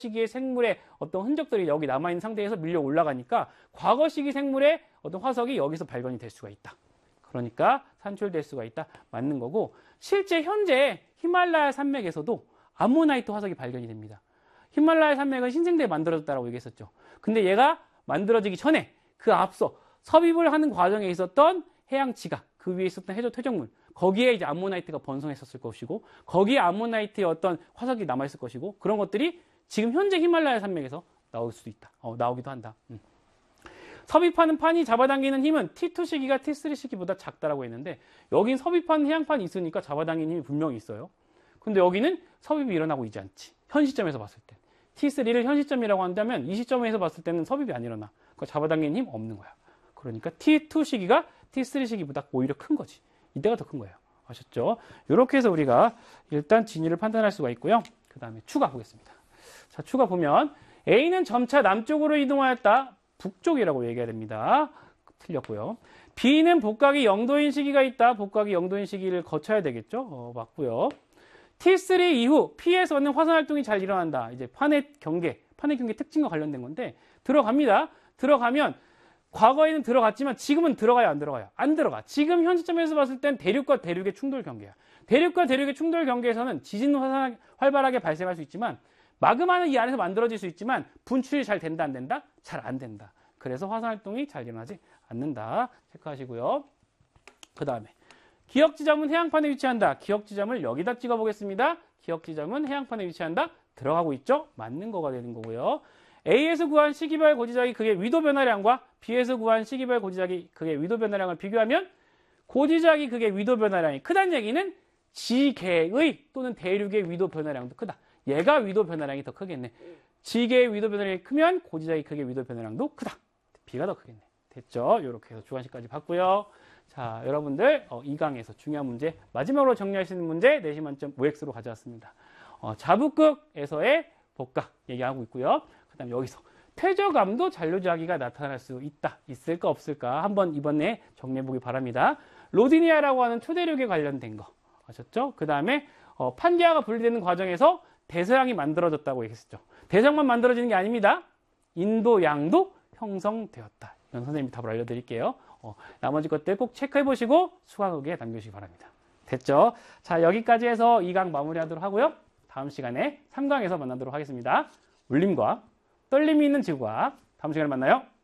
시기의 생물의 어떤 흔적들이 여기 남아있는 상태에서 밀려 올라가니까 과거 시기 생물의 어떤 화석이 여기서 발견이 될 수가 있다. 그러니까 산출될 수가 있다. 맞는 거고, 실제 현재 히말라야 산맥에서도 암모나이트 화석이 발견이 됩니다. 히말라야 산맥은 신생대에 만들어졌다고 얘기했었죠. 근데 얘가 만들어지기 전에 그 앞서 섭입을 하는 과정에 있었던 해양 지각, 그 위에 있었던 해저 퇴적물, 거기에 이제 암모나이트가 번성했었을 것이고, 거기에 암모나이트의 어떤 화석이 남아있을 것이고, 그런 것들이 지금 현재 히말라야 산맥에서 나올 수도 있다. 나오기도 한다. 섭입하는 판이 잡아당기는 힘은 T2 시기가 T3 시기보다 작다라고 했는데, 여긴 섭입하는 해양판이 있으니까 잡아당기는 힘이 분명히 있어요. 근데 여기는 섭입이 일어나고 있지 않지. 현 시점에서 봤을 때. T3를 현 시점이라고 한다면 이 시점에서 봤을 때는 섭입이 안 일어나. 그러니까 잡아당기는 힘 없는 거야. 그러니까 T2 시기가 T3 시기보다 오히려 큰 거지. 이때가 더 큰 거예요. 아셨죠? 이렇게 해서 우리가 일단 진위를 판단할 수가 있고요. 그 다음에 추가 보겠습니다. 자, 추가 보면 A는 점차 남쪽으로 이동하였다. 북쪽이라고 얘기해야 됩니다. 틀렸고요. B는 복각이 0도인 시기가 있다. 복각이 0도인 시기를 거쳐야 되겠죠? 맞고요. T3 이후 P에서는 화산 활동이 잘 일어난다. 이제 판의 경계 특징과 관련된 건데 들어갑니다. 들어가면 과거에는 들어갔지만 지금은 들어가요, 안 들어가요? 안 들어가. 지금 현 시점에서 봤을 땐 대륙과 대륙의 충돌 경계야. 대륙과 대륙의 충돌 경계에서는 지진 활발하게 발생할 수 있지만 마그마는 이 안에서 만들어질 수 있지만 분출이 잘 된다, 안 된다? 잘 안 된다. 그래서 화산 활동이 잘 일어나지 않는다. 체크하시고요. 그 다음에 기억 지점은 해양판에 위치한다. 기억 지점을 여기다 찍어 보겠습니다. 기억 지점은 해양판에 위치한다. 들어가고 있죠? 맞는 거가 되는 거고요. A에서 구한 시기별 고지작이 그의 위도 변화량과 B에서 구한 시기별 고지작이 그의 위도 변화량을 비교하면 고지작이 그의 위도 변화량이 크다는 얘기는 지계의 또는 대륙의 위도 변화량도 크다. 얘가 위도 변화량이 더 크겠네. 지계의 위도 변화량이 크면 고지작이 그의 위도 변화량도 크다. B가 더 크겠네. 됐죠? 이렇게 해서 주관식까지 봤고요. 자, 여러분들 2강에서 중요한 문제, 마지막으로 정리할 수 있는 문제 내신 만점 OX로 가져왔습니다. 자북극에서의 복각 얘기하고 있고요. 그 다음에 여기서 퇴적암도 잔류자기가 나타날 수 있다. 있을까 없을까 한번 이번에 정리해보기 바랍니다. 로디니아라고 하는 초대륙에 관련된 거 아셨죠? 그 다음에 판게아가 분리되는 과정에서 대서양이 만들어졌다고 얘기했었죠. 대서양만 만들어지는 게 아닙니다. 인도양도 형성되었다. 이건 선생님이 답을 알려드릴게요. 나머지 것들 꼭 체크해보시고 수강후기에 남겨주시기 바랍니다. 됐죠? 자, 여기까지 해서 2강 마무리하도록 하고요. 다음 시간에 3강에서 만나도록 하겠습니다. 울림과 떨림이 있는 지구과학. 다음 시간에 만나요.